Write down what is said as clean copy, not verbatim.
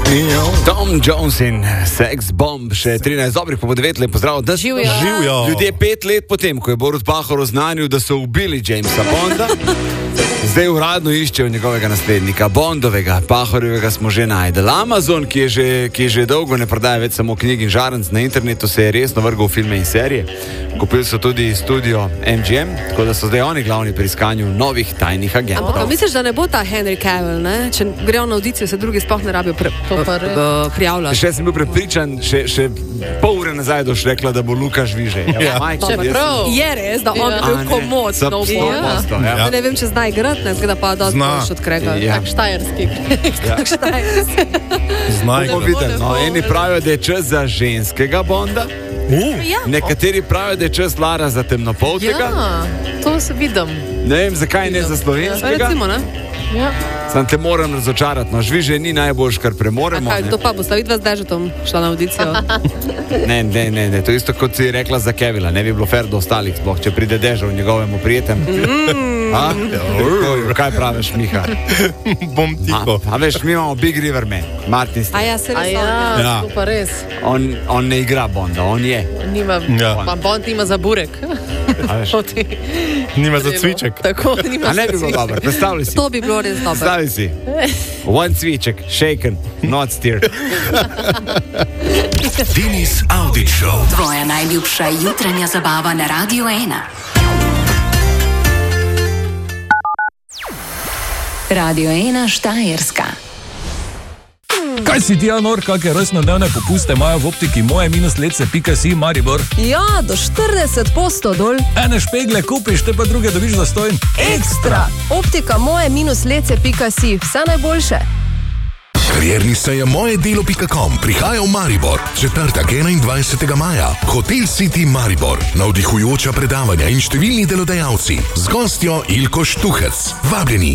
Tom Jones in Sex Bomb, še 13 dobrih, pa po 9 let pozdrav. Živijo. Ljudje 5 let potem, ko je Borut Pahor oznanil, da so ubili Jamesa Bonda, zdaj uradno iščejo njegovega naslednika, Bondovega. Pahorjevega smo že najdeli. Amazon, ki je že dolgo ne prodaja več samo knjig in žarenc na internetu, se je resno vrgal v filme in serije. Kupili so tudi studio MGM, tako da so zdaj oni glavni pri iskanju novih tajnih agentov. Ampak misliš, da ne bo ta Henry Cavill, ne? Če grejo na audicijo, se drugi sploh ne rabijo prijavljati. Še sem bil prepričan, še pol ure nazaj doš rekla, da bo Luka Žvižej. Je res, da on bil komod. Ne vem, če zna igrati, ne zgleda pa da boš od Krega. Tak štajerski. Bomo videli. Eni pravijo, da je čas za ženskega Bonda. Nekateri pravijo, da je čas Lara za temnopoltega. Ja, to se vidim. Ne vem, zakaj ne za slovenskega. Recimo, ne? Ja. Sam te moram razočarati, no Žvižej ni najboljš, kar premoremo. Kaj, to pa bo sta vidva z Dežetom šla na audicijo? Ne, to isto kot si rekla za Kevila, ne bi bilo fair do ostalih, sploh če pride Dežo v njegovemu prijetemu. Kaj praviš, Miha? Bom tiho. A veš, mi imamo Big River Man, Martin Stevens. A ja, se res. Ja, to pa res. On ne igra Bonda, on je. Pa Bond ima za burek. Nima za cviček. Tako, nima a ne bi bilo dobro, predstavljaj si. To bi bilo res dobro. Predstavljaj si. One cviček, shaken, not stirred. Denis Avdić Show. Tvoja najljubša jutranja zabava na Radio 1. Radio 1 Štajerska. Kaj si ti, Anor, kakšne rojstnodnevne popuste imajo v optiki moje-lece.si Maribor? Ja, do 40% dol. Ene špegle kupiš, te pa druge dobiš zastonj. Ekstra! Optika moje-lece.si, vse najboljše. Karierni seje mojedelo.com prihaja v Maribor. Četrtek 21. maja. Hotel City Maribor. Navdihujoča predavanja in številni delodajalci. Z gostjo Ilko Štuhec. Vabljeni.